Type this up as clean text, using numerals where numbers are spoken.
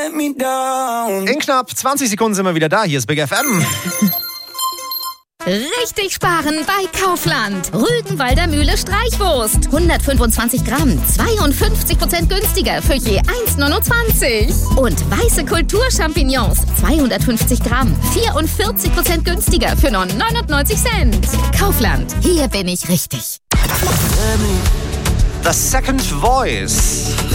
In knapp 20 Sekunden sind wir wieder da. Hier ist Big FM. Richtig sparen bei Kaufland. Rügenwalder Mühle Streichwurst. 125 Gramm, 52% günstiger für je 1,29. Und weiße Kulturchampignons, 250 Gramm, 44% günstiger für nur 99 Cent. Kaufland, hier bin ich richtig. The Second Voice